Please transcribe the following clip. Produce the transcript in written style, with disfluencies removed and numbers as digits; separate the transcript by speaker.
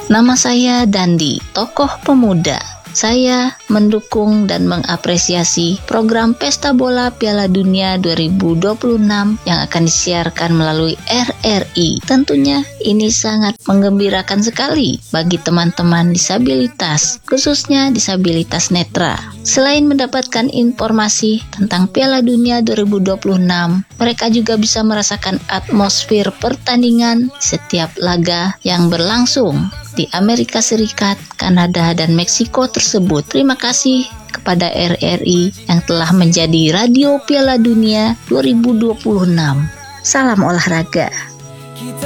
Speaker 1: Nama saya Dandi, tokoh pemuda. Saya mendukung dan mengapresiasi program Pesta Bola Piala Dunia 2026 yang akan disiarkan melalui RRI. Tentunya ini sangat menggembirakan sekali bagi teman-teman disabilitas, khususnya disabilitas netra. Selain mendapatkan informasi tentang Piala Dunia 2026, mereka juga bisa merasakan atmosfer pertandingan setiap laga yang berlangsung di Amerika Serikat, Kanada, dan Meksiko tersebut. Terima kasih kepada RRI yang telah menjadi Radio Piala Dunia 2026. Salam olahraga.